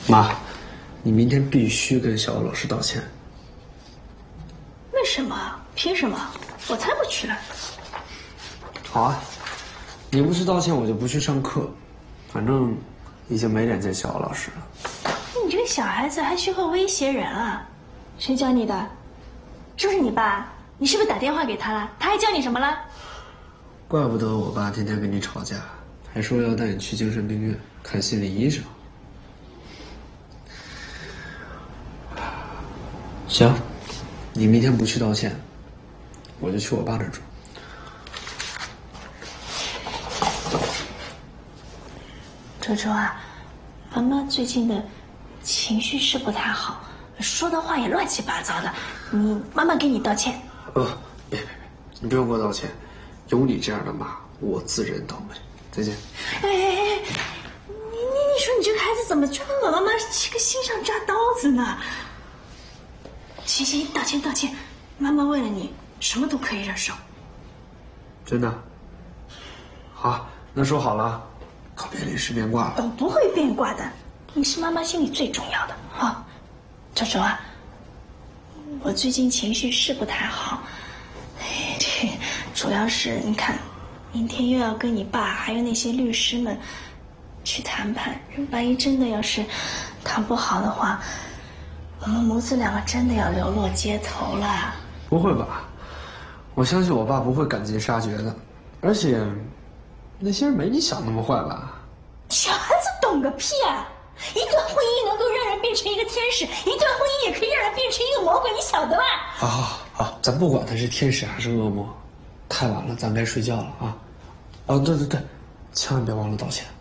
妈，你明天必须跟小欧老师道歉。 为什么？凭什么？我才不去了。 好啊，你不去道歉，我就不去上课。反正已经没脸见小欧老师了。 你这个小孩子还学会威胁人啊？谁教你的？是不是你爸？你是不是打电话给他了？他还教你什么了？ 怪不得我爸天天跟你吵架，还说要带你去精神病院看心理医生。行，你明天不去道歉，我就去我爸那儿住。 周周啊，妈妈最近的情绪是不太好，说的话也乱七八糟的，妈妈给你道歉。 别，你不用给我道歉，有你这样的妈，我自认倒霉。再见。 哎，你说你这个孩子怎么就跟我妈妈这个心上扎刀子呢？行，道歉，妈妈为了你什么都可以忍受。 真的？好，那说好了，可别临时变卦了。 我不会变卦的，你是妈妈心里最重要的啊。周周啊，我最近情绪是不太好，这主要是你看，明天又要跟你爸还有那些律师们去谈判，万一真的要是谈不好的话，我们母子两个真的要流落街头了。 不会吧？我相信我爸不会赶尽杀绝的，而且那些人没你想那么坏吧？ 小孩子懂个屁啊！一段婚姻能够让人变成一个天使，一段婚姻也可以让人变成一个魔鬼，你晓得吧？ 好，咱不管他是天使还是恶魔，太晚了，咱该睡觉了啊！哦，对，千万别忘了道歉。